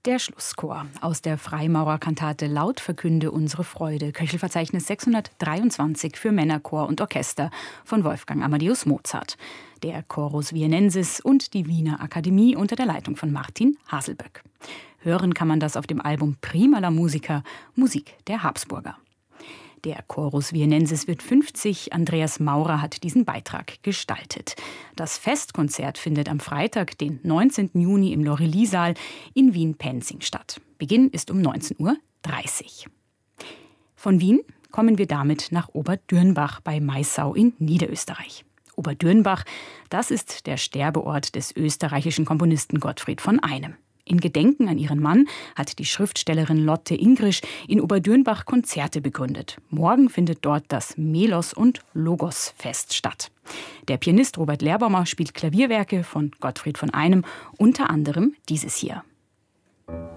Der Schlusschor aus der Freimaurerkantate Laut verkünde unsere Freude, Köchelverzeichnis 623 für Männerchor und Orchester von Wolfgang Amadeus Mozart. Der Chorus Viennensis und die Wiener Akademie unter der Leitung von Martin Haselböck. Hören kann man das auf dem Album Prima la Musica, Musik der Habsburger. Der Chorus Viennensis wird 50. Andreas Maurer hat diesen Beitrag gestaltet. Das Festkonzert findet am Freitag, den 19. Juni im Lorelie-Saal in Wien-Penzing statt. Beginn ist um 19:30 Uhr. Von Wien kommen wir damit nach Oberdürnbach bei Maisau in Niederösterreich. Oberdürnbach, das ist der Sterbeort des österreichischen Komponisten Gottfried von Einem. In Gedenken an ihren Mann hat die Schriftstellerin Lotte Ingrisch in Oberdürnbach Konzerte begründet. Morgen findet dort das Melos- und Logos-Fest statt. Der Pianist Robert Lehrbaumer spielt Klavierwerke von Gottfried von Einem, unter anderem dieses hier.